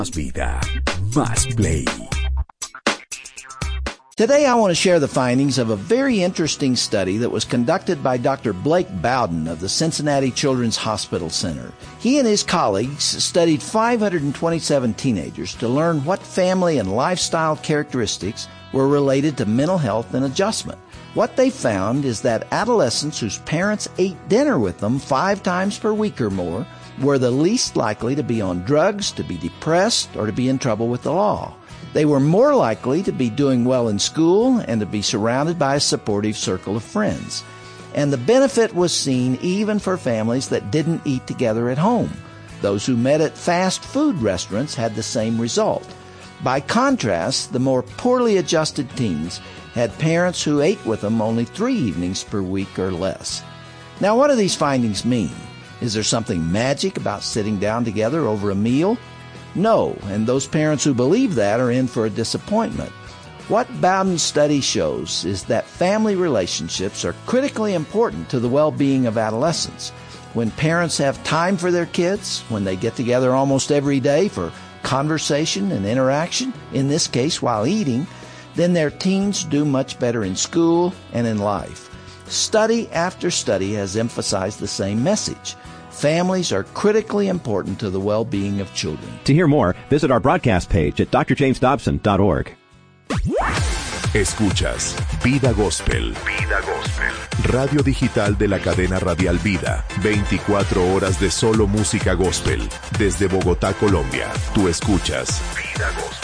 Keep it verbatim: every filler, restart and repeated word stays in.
Más vida, más play. Today I want to share the findings of a very interesting study that was conducted by Doctor Blake Bowden of the Cincinnati Children's Hospital Center. He and his colleagues studied five hundred twenty-seven teenagers to learn what family and lifestyle characteristics were related to mental health and adjustment. What they found is that adolescents whose parents ate dinner with them five times per week or more were the least likely to be on drugs, to be depressed, or to be in trouble with the law. They were more likely to be doing well in school and to be surrounded by a supportive circle of friends. And the benefit was seen even for families that didn't eat together at home. Those who met at fast food restaurants had the same result. By contrast, the more poorly adjusted teens had parents who ate with them only three evenings per week or less. Now, what do these findings mean? Is there something magic about sitting down together over a meal? No, and those parents who believe that are in for a disappointment. What Bowden's study shows is that family relationships are critically important to the well-being of adolescents. When parents have time for their kids, when they get together almost every day for conversation and interaction, in this case while eating, then their teens do much better in school and in life. Study after study has emphasized the same message. Families are critically important to the well-being of children. To hear more, visit our broadcast page at d r james dobson dot org. Escuchas Vida Gospel. Vida Gospel. Radio digital de la cadena radial Vida. veinticuatro horas de solo música gospel. Desde Bogotá, Colombia. Tú escuchas Vida Gospel.